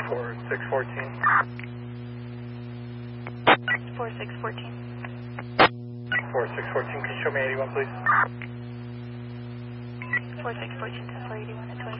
4614. 4614. 4614, can you show me 81, please? 4614, 10 481 at 20.